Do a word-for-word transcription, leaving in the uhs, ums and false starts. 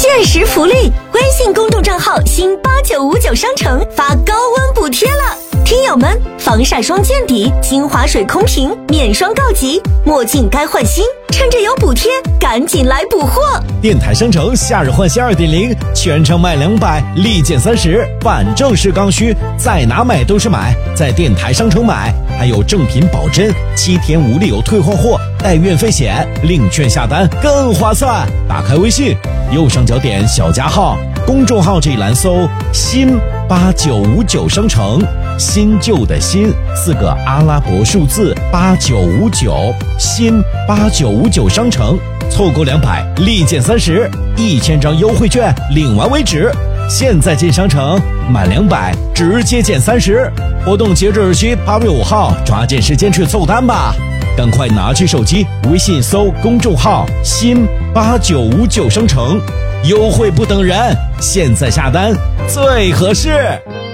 限时福利，微信公众账号新八九五九商城发高温补贴了。听友们，防晒霜见底，精华水空瓶免霜告急，墨镜该换新，趁着有补贴，赶紧来补货！ 电台商城夏日换新 二点零， 全场卖两百，立减三十，反正是刚需，在哪买都是买，在电台商城买，还有正品保真，七天无理由退换货，带运费险，领券下单更划算。打开微信，右上角点小加号，公众号这一栏搜新八九五九商城，新旧的新四个阿拉伯数字八九五九，新八九五九商城，凑够两百立减三十，一千张优惠券领完为止。现在进商城满两百直接减三十，活动截止日期八月五号，抓紧时间去凑单吧！赶快拿起手机，微信搜公众号新八九五九商城，优惠不等人，现在下单最合适。